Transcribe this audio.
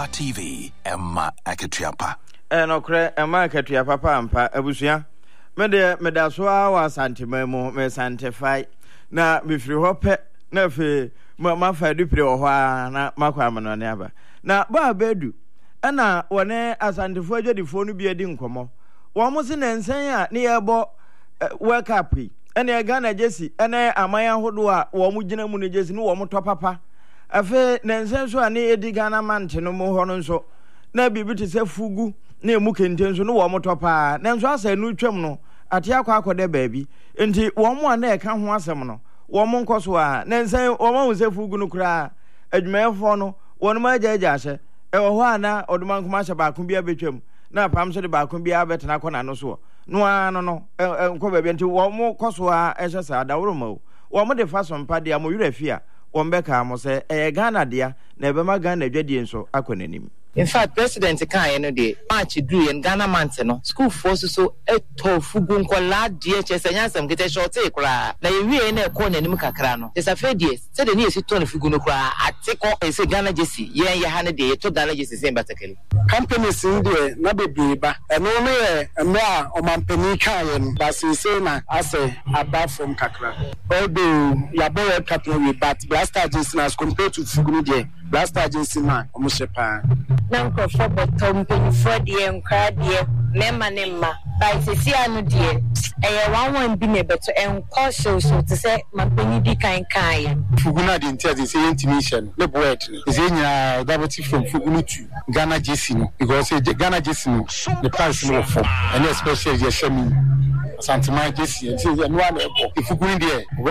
Adoma TV, Emma Aketiapa. Okre Emma Aketiapa pampa abusua. Mede so awa santimemo me santify na bifiri hope na fe ma fa dupre ho na makwa amano ne aba. Na ba bedu na wone asantifo adwadifo no bi adi nkomo. Wo mo se na nsan a ne yebo wake up ene Ghana Jesse ene amaya hodo a wo mo gina mu ne Jesse no wo mo topapa. Afe na nsan so a ne edi Ghana mante no mo ho no nso na bibi te se fugu na emu kente nso no wo mo topa na nso asa nu twam no ate akwa akode baabi enti wo mo a na eka ho asem no wo mo nkoso a na nsan wo mo se fugu no kura adwumayefo no wonu ma ajaja ahye e wo ho ana oduma nkoma ahye ba kon bia betwam na pam so de ba kon bia betena kona no so no ano no nko baabi enti wo mo koso a ehye sa daworo ma wo mo de fa so mpa de amoyura fia wo mbeka mo se Ghana dia na ebe ma Ghana dwadie nso akonanim. In fact, President Kanye no de March do in Ghana month no school force so eto fugu nkola DHS anyasam kete short kra na yewie na ekọ na nim kakra no is afraid yes say the near sit on fugu no kra atiko e say Ghana Jesse ye ha na de to Ghana Jesse say batakali companies in there na bebre ba eno no ye eno a omampani kan no but say na ase above from kakra although yabo capital but blaster Jesse as compared to fugu no there blaster Jesse na omushepa Nanko for bottom pin for the encrade, memma nemma. By Ceciano dear, a 1 be better and cautious to say my penny be kind. Fuguna didn't tell the same intimation. The poet is in a deputy from Fugunu Ghana Jessino because Ghana Jessino, the price no for, and especially Yashami Santa Mai Jessie, and say, and one if you go in there.